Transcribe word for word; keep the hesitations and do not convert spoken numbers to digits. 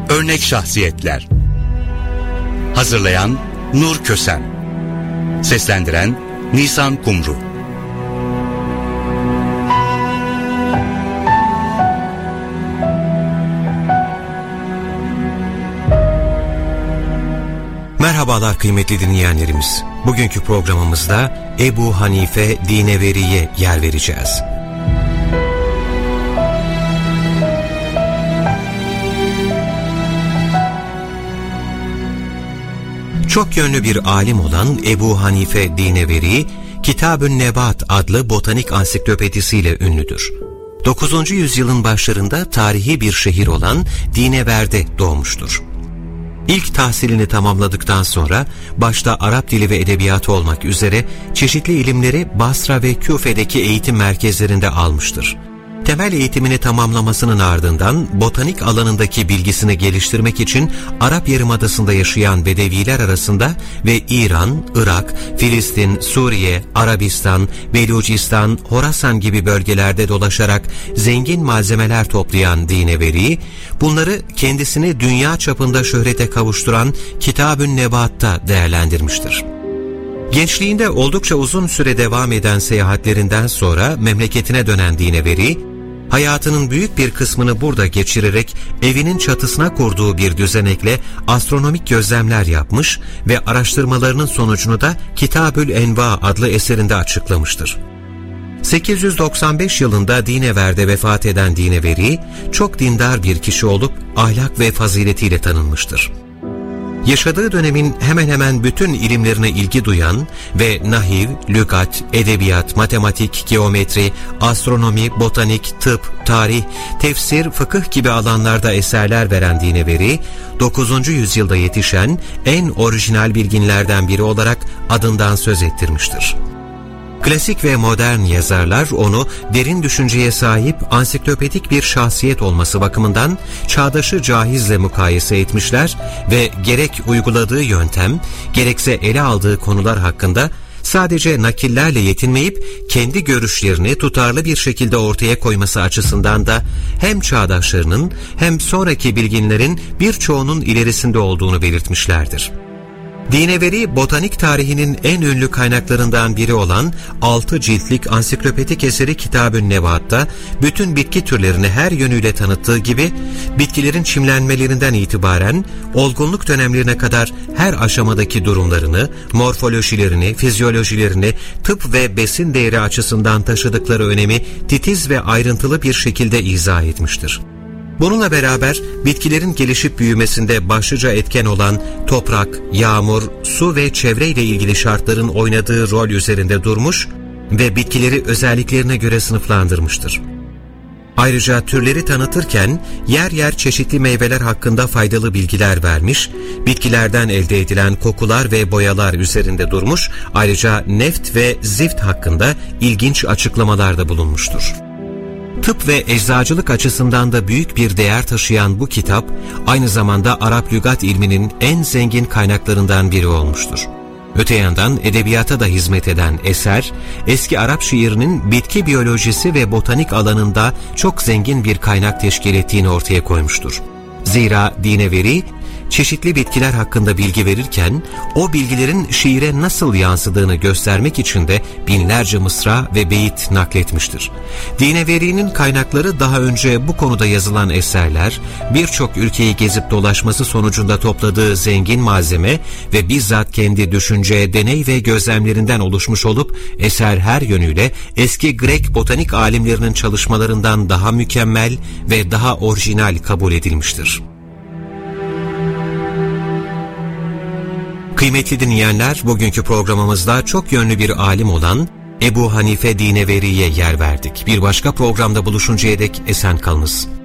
Örnek şahsiyetler. Hazırlayan Nur Kösen. Seslendiren Nisan Kumru. Merhabalar kıymetli dinleyenlerimiz. Bugünkü programımızda Ebu Hanife Dineveri'ye yer vereceğiz. Çok yönlü bir alim olan Ebu Hanife Dineveri, Kitab-ı Nebat adlı botanik ansiklopedisiyle ünlüdür. dokuzuncu yüzyılın başlarında tarihi bir şehir olan Dinever'de doğmuştur. İlk tahsilini tamamladıktan sonra başta Arap dili ve edebiyatı olmak üzere çeşitli ilimleri Basra ve Küfe'deki eğitim merkezlerinde almıştır. Temel eğitimini tamamlamasının ardından botanik alanındaki bilgisini geliştirmek için Arap Yarımadası'nda yaşayan Bedeviler arasında ve İran, Irak, Filistin, Suriye, Arabistan, Belucistan, Horasan gibi bölgelerde dolaşarak zengin malzemeler toplayan Dineveri, bunları kendisini dünya çapında şöhrete kavuşturan Kitab-ı Nebat'ta değerlendirmiştir. Gençliğinde oldukça uzun süre devam eden seyahatlerinden sonra memleketine dönen Dineveri, hayatının büyük bir kısmını burada geçirerek evinin çatısına kurduğu bir düzenekle astronomik gözlemler yapmış ve araştırmalarının sonucunu da Kitab-ül Enva adlı eserinde açıklamıştır. sekiz yüz doksan beş yılında Dinever'de vefat eden Dineveri, çok dindar bir kişi olup ahlak ve faziletiyle tanınmıştır. Yaşadığı dönemin hemen hemen bütün ilimlerine ilgi duyan ve nahiv, lügat, edebiyat, matematik, geometri, astronomi, botanik, tıp, tarih, tefsir, fıkıh gibi alanlarda eserler veren Dineveri, dokuzuncu yüzyılda yetişen en orijinal bilginlerden biri olarak adından söz ettirmiştir. Klasik ve modern yazarlar onu derin düşünceye sahip ansiklopedik bir şahsiyet olması bakımından çağdaşı cahizle mukayese etmişler ve gerek uyguladığı yöntem, gerekse ele aldığı konular hakkında sadece nakillerle yetinmeyip kendi görüşlerini tutarlı bir şekilde ortaya koyması açısından da hem çağdaşlarının hem sonraki bilginlerin birçoğunun ilerisinde olduğunu belirtmişlerdir. Dineveri, botanik tarihinin en ünlü kaynaklarından biri olan altı ciltlik ansiklopedik eseri Kitab-ı Nebat'ta bütün bitki türlerini her yönüyle tanıttığı gibi, bitkilerin çimlenmelerinden itibaren olgunluk dönemlerine kadar her aşamadaki durumlarını, morfolojilerini, fizyolojilerini, tıp ve besin değeri açısından taşıdıkları önemi titiz ve ayrıntılı bir şekilde izah etmiştir. Bununla beraber bitkilerin gelişip büyümesinde başlıca etken olan toprak, yağmur, su ve çevreyle ilgili şartların oynadığı rol üzerinde durmuş ve bitkileri özelliklerine göre sınıflandırmıştır. Ayrıca türleri tanıtırken yer yer çeşitli meyveler hakkında faydalı bilgiler vermiş, bitkilerden elde edilen kokular ve boyalar üzerinde durmuş, ayrıca neft ve zift hakkında ilginç açıklamalarda bulunmuştur. Tıp ve eczacılık açısından da büyük bir değer taşıyan bu kitap, aynı zamanda Arap lügat ilminin en zengin kaynaklarından biri olmuştur. Öte yandan edebiyata da hizmet eden eser, eski Arap şiirinin bitki biyolojisi ve botanik alanında çok zengin bir kaynak teşkil ettiğini ortaya koymuştur. Zira Dineveri, çeşitli bitkiler hakkında bilgi verirken, o bilgilerin şiire nasıl yansıdığını göstermek için de binlerce mısra ve beyit nakletmiştir. Dineveri'nin kaynakları daha önce bu konuda yazılan eserler, birçok ülkeyi gezip dolaşması sonucunda topladığı zengin malzeme ve bizzat kendi düşünce, deney ve gözlemlerinden oluşmuş olup, eser her yönüyle eski Grek botanik alimlerinin çalışmalarından daha mükemmel ve daha orijinal kabul edilmiştir. Kıymetli dinleyenler, bugünkü programımızda çok yönlü bir alim olan Ebu Hanife Dineveri'ye yer verdik. Bir başka programda buluşuncaya dek esen kalınız.